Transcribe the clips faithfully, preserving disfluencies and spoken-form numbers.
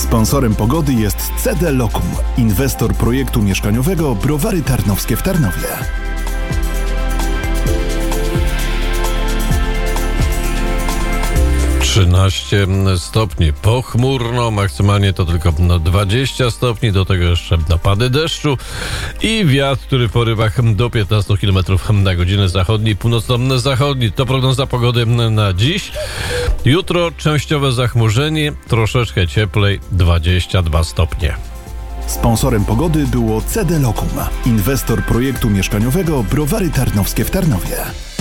Sponsorem pogody jest C D Lokum, inwestor projektu mieszkaniowego Browary Tarnowskie w Tarnowie. trzynaście stopni, pochmurno, maksymalnie to tylko no, dwadzieścia stopni, do tego jeszcze napady deszczu i wiatr, który w porywach do piętnaście kilometrów na godzinę zachodni, północno-zachodni. To prognoza pogody na dziś. Jutro częściowe zachmurzenie, troszeczkę cieplej, dwadzieścia dwa stopnie. Sponsorem pogody było C D Lokum, inwestor projektu mieszkaniowego Browary Tarnowskie w Tarnowie.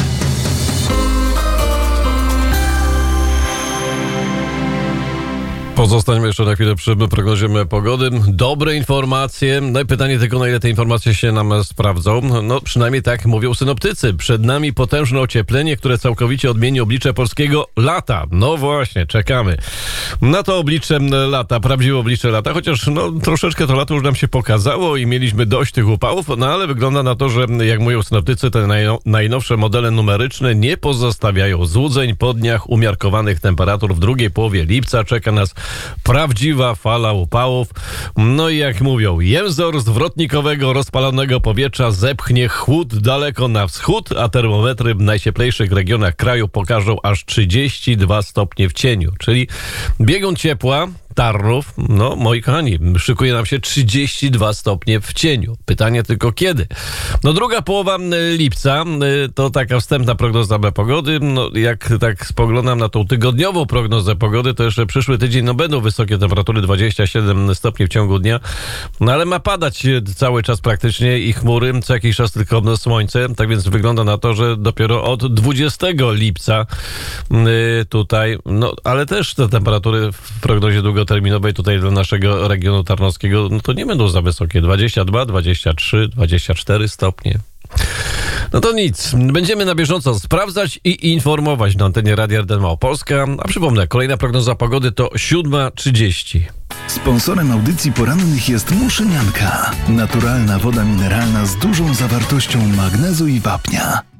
Pozostańmy jeszcze na chwilę przy prognozie pogody. Dobre informacje. No i pytanie tylko, na ile te informacje się nam sprawdzą. No przynajmniej tak mówią synoptycy. Przed nami potężne ocieplenie, które całkowicie odmieni oblicze polskiego lata. No właśnie, czekamy na to oblicze lata, prawdziwe oblicze lata. Chociaż no troszeczkę to lato już nam się pokazało i mieliśmy dość tych upałów, no ale wygląda na to, że jak mówią synoptycy, te najno, najnowsze modele numeryczne nie pozostawiają złudzeń. Po dniach umiarkowanych temperatur w drugiej połowie lipca czeka nas prawdziwa fala upałów. No i jak mówią, jęzor zwrotnikowego rozpalonego powietrza zepchnie chłód daleko na wschód, a termometry w najcieplejszych regionach kraju pokażą aż trzydzieści dwa stopnie w cieniu. Czyli biegun ciepła, Tarnów, no moi kochani, szykuje nam się trzydzieści dwa stopnie w cieniu. Pytanie tylko kiedy? No druga połowa lipca to taka wstępna prognoza pogody. No jak tak spoglądam na tą tygodniową prognozę pogody, to jeszcze przyszły tydzień no będą wysokie temperatury, dwadzieścia siedem stopni w ciągu dnia. No ale ma padać cały czas praktycznie i chmury, co jakiś czas tylko słońce. Tak więc wygląda na to, że dopiero od dwudziestego lipca tutaj, no ale też te temperatury w prognozie długoterminowej tutaj dla naszego regionu tarnowskiego, no to nie będą za wysokie. dwadzieścia dwa, dwadzieścia trzy, dwadzieścia cztery stopnie. No to nic. Będziemy na bieżąco sprawdzać i informować na antenie Radia R D N Małopolska. A przypomnę, kolejna prognoza pogody to siódma trzydzieści. Sponsorem audycji porannych jest Muszynianka. Naturalna woda mineralna z dużą zawartością magnezu i wapnia.